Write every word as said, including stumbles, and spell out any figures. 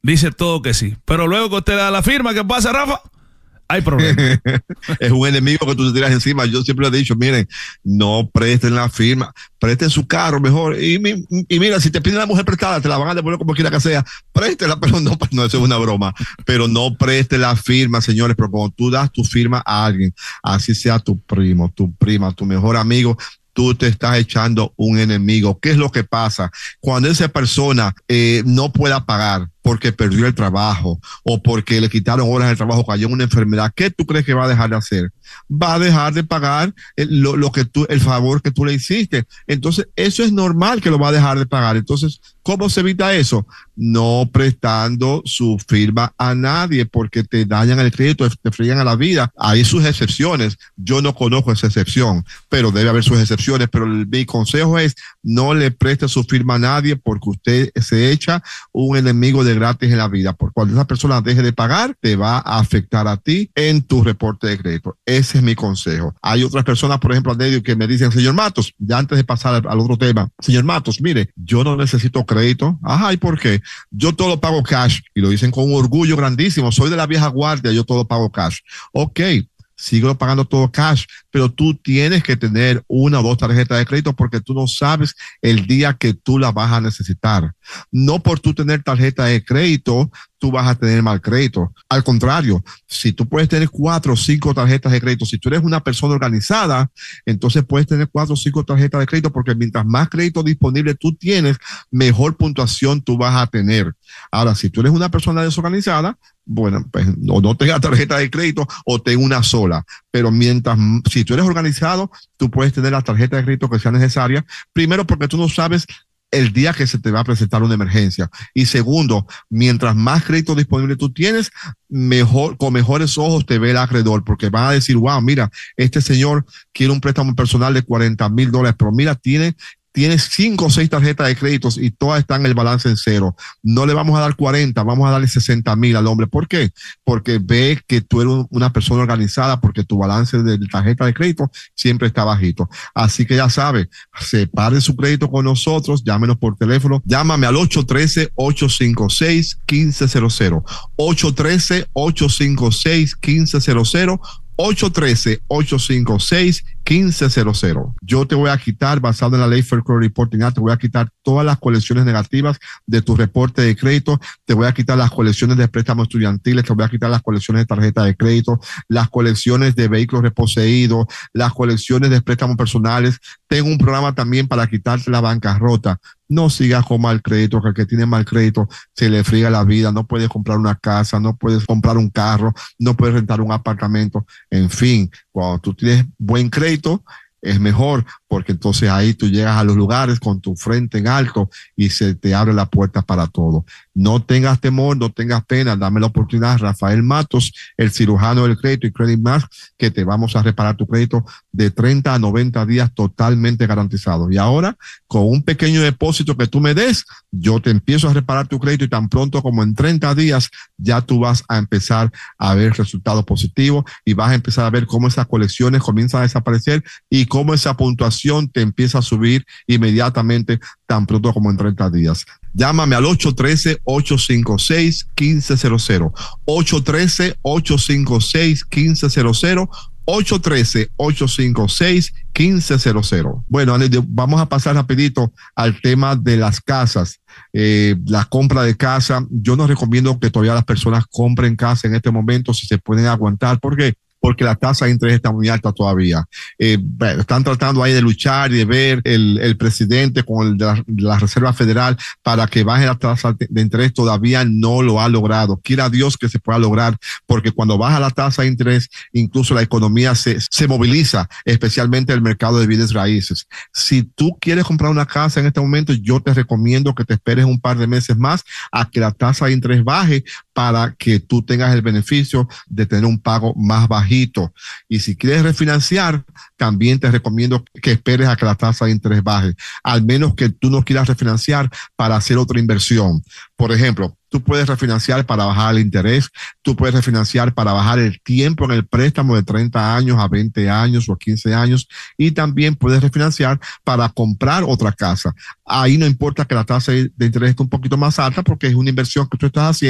dice todo que sí. Pero luego que usted le da la firma, ¿qué pasa, Rafa? Hay problemas. Es un enemigo que tú te tiras encima. Yo siempre le he dicho, miren, no presten la firma, presten su carro mejor. Y, y mira, si te piden la mujer prestada, te la van a devolver como quiera que sea. Préstela, pero no, no, eso es una broma. Pero no preste la firma, señores, pero cuando tú das tu firma a alguien, así sea tu primo, tu prima, tu mejor amigo, tú te estás echando un enemigo. ¿Qué es lo que pasa? Cuando esa persona eh, no pueda pagar porque perdió el trabajo o porque le quitaron horas del trabajo, cayó en una enfermedad, ¿qué tú crees que va a dejar de hacer? Va a dejar de pagar el, lo, lo que tú, el favor que tú le hiciste. Entonces, eso es normal que lo va a dejar de pagar. Entonces, ¿cómo se evita eso? No prestando su firma a nadie porque te dañan el crédito, te fregan a la vida. Hay sus excepciones. Yo no conozco esa excepción, pero debe haber sus excepciones. Pero el, mi consejo es no le preste su firma a nadie porque usted se echa un enemigo de gratis en la vida. Por cuando esa persona deje de pagar, te va a afectar a ti en tu reporte de crédito. Ese es mi consejo. Hay otras personas, por ejemplo, que me dicen, señor Matos, ya antes de pasar al, al otro tema, señor Matos, mire, yo no necesito crédito. Ajá, ¿y por qué? Yo todo lo pago cash. Y lo dicen con un orgullo grandísimo. Soy de la vieja guardia, yo todo pago cash. Ok. Síguelo pagando todo cash, pero tú tienes que tener una o dos tarjetas de crédito porque tú no sabes el día que tú la vas a necesitar. No por tú tener tarjeta de crédito, tú vas a tener mal crédito. Al contrario, si tú puedes tener cuatro o cinco tarjetas de crédito, si tú eres una persona organizada, entonces puedes tener cuatro o cinco tarjetas de crédito porque mientras más crédito disponible tú tienes, mejor puntuación tú vas a tener. Ahora, si tú eres una persona desorganizada, bueno, pues no, no tengas tarjeta de crédito o ten una sola. Pero mientras, si tú eres organizado, tú puedes tener la tarjeta de crédito que sea necesaria. Primero, porque tú no sabes el día que se te va a presentar una emergencia. Y segundo, mientras más crédito disponible tú tienes, mejor, con mejores ojos te ve el acreedor, porque van a decir, wow, mira, este señor quiere un préstamo personal de cuarenta mil dólares, pero mira, tiene tienes cinco o seis tarjetas de créditos y todas están en el balance en cero. No le vamos a dar cuarenta, vamos a darle sesenta mil al hombre. ¿Por qué? Porque ve que tú eres una persona organizada, porque tu balance de tarjeta de crédito siempre está bajito. Así que ya sabe, separe su crédito con nosotros, llámenos por teléfono, llámame al ocho uno tres, ocho cinco seis, uno cinco cero cero, ocho uno tres, ocho cinco seis, uno cinco cero cero, ocho uno tres, ocho cinco seis, uno cinco cero cero. Yo te voy a quitar, basado en la ley Fair Credit Reporting Act, te voy a quitar todas las colecciones negativas de tu reporte de crédito, te voy a quitar las colecciones de préstamos estudiantiles, te voy a quitar las colecciones de tarjeta de crédito, las colecciones de vehículos reposeídos, las colecciones de préstamos personales. Tengo un programa también para quitarte la bancarrota. No sigas con mal crédito, que el que tiene mal crédito se le friega la vida, no puedes comprar una casa, no puedes comprar un carro, no puedes rentar un apartamento. En fin, cuando tú tienes buen crédito, es mejor, porque entonces ahí tú llegas a los lugares con tu frente en alto y se te abre la puerta para todo. No tengas temor, no tengas pena, dame la oportunidad. Rafael Matos, el cirujano del crédito y Credit Max, que te vamos a reparar tu crédito de treinta a noventa días totalmente garantizado. Y ahora, con un pequeño depósito que tú me des, yo te empiezo a reparar tu crédito y tan pronto como en treinta días ya tú vas a empezar a ver resultados positivos y vas a empezar a ver cómo esas colecciones comienzan a desaparecer y cómo esa puntuación te empieza a subir inmediatamente tan pronto como en treinta días. Llámame al ocho uno tres, ocho cinco seis, uno cinco cero cero, ocho uno tres, ocho cinco seis, uno cinco cero cero, ocho uno tres, ocho cinco seis, uno cinco cero cero. Bueno, vamos a pasar rapidito al tema de las casas. Eh, la compra de casa, yo no recomiendo que todavía las personas compren casa en este momento si se pueden aguantar. ¿Por qué? Porque la tasa de interés está muy alta todavía. Eh, están tratando ahí de luchar y de ver el, el presidente con el de la, de la Reserva Federal para que baje la tasa de interés. Todavía no lo ha logrado. Quiera Dios que se pueda lograr, porque cuando baja la tasa de interés, incluso la economía se, se moviliza, especialmente el mercado de bienes raíces. Si tú quieres comprar una casa en este momento, yo te recomiendo que te esperes un par de meses más a que la tasa de interés baje para que tú tengas el beneficio de tener un pago más bajito. Y si quieres refinanciar, también te recomiendo que esperes a que la tasa de interés baje, al menos que tú no quieras refinanciar para hacer otra inversión. Por ejemplo, tú puedes refinanciar para bajar el interés, tú puedes refinanciar para bajar el tiempo en el préstamo de treinta años a veinte años o a quince años, y también puedes refinanciar para comprar otra casa. Ahí no importa que la tasa de interés esté un poquito más alta porque es una inversión que tú estás haciendo